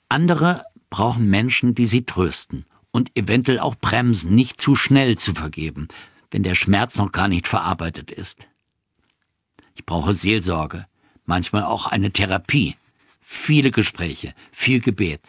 Andere brauchen Menschen, die sie trösten und eventuell auch bremsen, nicht zu schnell zu vergeben, wenn der Schmerz noch gar nicht verarbeitet ist. Ich brauche Seelsorge, manchmal auch eine Therapie, viele Gespräche, viel Gebet.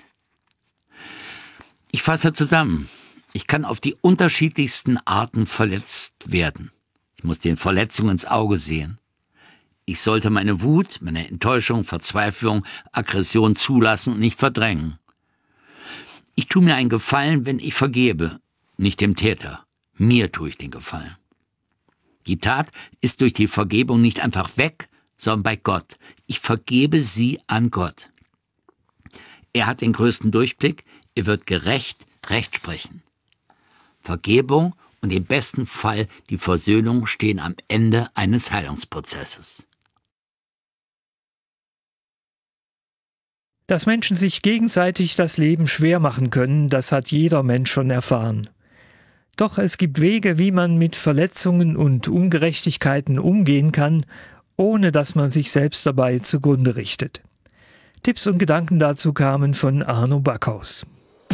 Ich fasse zusammen. Ich kann auf die unterschiedlichsten Arten verletzt werden. Ich muss den Verletzungen ins Auge sehen. Ich sollte meine Wut, meine Enttäuschung, Verzweiflung, Aggression zulassen und nicht verdrängen. Ich tue mir einen Gefallen, wenn ich vergebe, nicht dem Täter. Mir tue ich den Gefallen. Die Tat ist durch die Vergebung nicht einfach weg, sondern bei Gott. Ich vergebe sie an Gott. Er hat den größten Durchblick, er wird gerecht Recht sprechen. Vergebung und im besten Fall die Versöhnung stehen am Ende eines Heilungsprozesses. Dass Menschen sich gegenseitig das Leben schwer machen können, das hat jeder Mensch schon erfahren. Doch es gibt Wege, wie man mit Verletzungen und Ungerechtigkeiten umgehen kann, ohne dass man sich selbst dabei zugrunde richtet. Tipps und Gedanken dazu kamen von Arno Backhaus.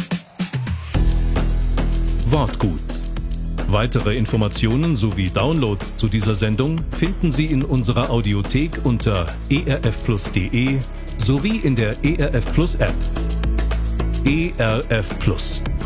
Wortgut. Weitere Informationen sowie Downloads zu dieser Sendung finden Sie in unserer Audiothek unter erfplus.de sowie in der ERF Plus App. ERF Plus.